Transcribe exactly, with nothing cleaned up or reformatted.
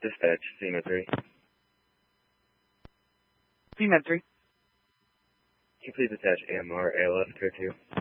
Dispatch, C M E D three. C M E D three. Can you please attach A M R A L F code two?